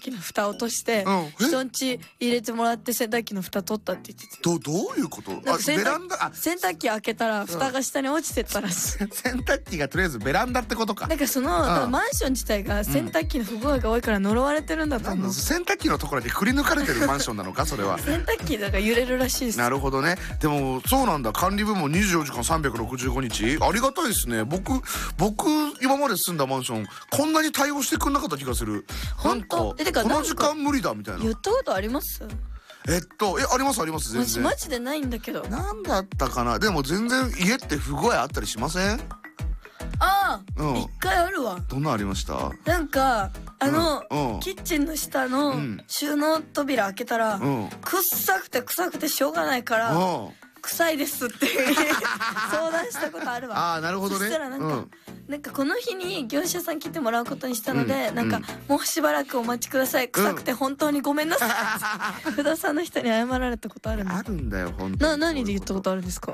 機の蓋落として、人ん家入れてもらって洗濯機の蓋取ったって言ってた。 どういうこと？ベランダ、 洗濯機開けたら蓋が下に落ちてったらしい。 洗濯機がとりあえずベランダってことか。 なんかそのマンション自体が洗濯機の不具合が多いから呪われてるんだと思う。 洗濯機のところでくり抜かれてるマンションなのかそれは。 洗濯機だから揺れるらしいです。 なるほどね。でもそうなんだ、管理部門24時間365日ありがたいですね。僕今まで住んだマンションこんなに対応してくんなかった気がする。 本当？ この時間無理だみたいな。 言ったことあります？ あります全然。 マジでないんだけど。 なんだったかな。でも全然家って不具合あったりしません？ 一回あるわ。 どんなありました？ なんかキッチンの下の収納扉開けたら臭くてしょうがないから臭いですって相談したことあるわ。 なるほどね。 そしたらなんかこの日に業者さん来てもらうことにしたので、なんかもうしばらくお待ちください、臭くて本当にごめんなさい不動産の人に謝られたことあるの。 あるんだよ本当に。 何で言ったことあるんですか？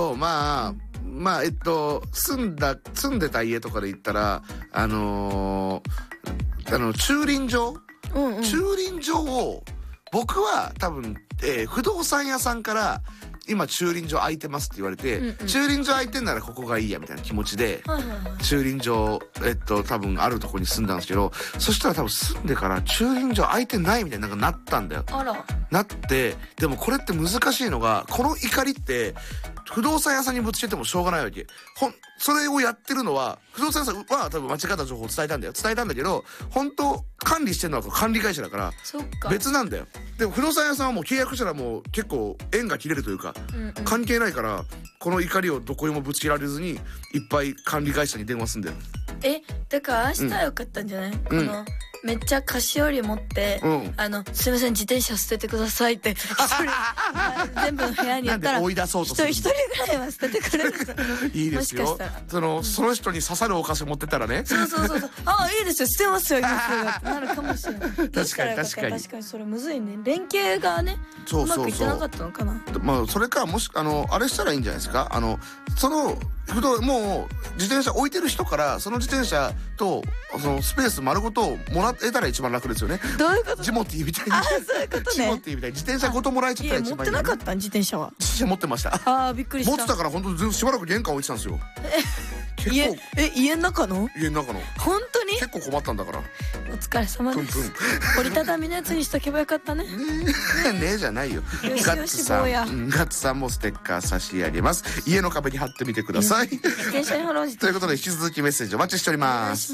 住んでた家とかで言ったら駐輪場を僕は多分不動産屋さんから今駐輪場空いてますって言われて、駐輪場空いてんならここがいいやみたいな気持ちで、駐輪場多分あるとこに住んだんですけど、そしたら多分住んでから駐輪場空いてないみたいななったんだよ。なって、でもこれって難しいのが、この怒りって不動産屋さんにぶつけてもしょうがないわけ。それをやってるのは不動産屋さんは多分間違った情報を伝えたんだけど、本当管理してるのは管理会社だから別なんだよ。でも不動産屋さんはもう契約したらもう結構縁が切れるというか、関係ないから、この怒りをどこにもぶつけられずにいっぱい管理会社に電話すんだよ。 だから明日はよかったんじゃない？めっちゃ菓子折り持って、すいません自転車捨ててくださいって全部の部屋に言ったら追い出そうとする。 一人ぐらいは捨ててくれるいいですよ。その人に刺さるお菓子持ってたらね。 そういいですよ捨てますよってなるかもしれない。 確かにそれむずいね。連携がねうまくいってなかったのかな。 それかもしあれしたらいいんじゃないですか。もう自転車置いてる人からその自転車とそのスペース丸ごともらえたら一番楽ですよね。 どういうこと？ ジモティーみたいに。 そういうことね。 ジモティーみたいに自転車ごともらえちゃったら一番いい。 持ってなかったん？自転車は。 自転車持ってました。 びっくりした。 持ってたから本当しばらく玄関置いてたんですよ。 家の中の？ 家の中の。 本当に？ 結構困ったんだから。 お疲れ様です。折りたたみのやつにしとけばよかったね。ねえじゃないよ。ガッツさんもステッカー差し上げます。家の壁に貼ってみてください。 自転車に貼ろう。 ということで引き続きメッセージお待ちしております。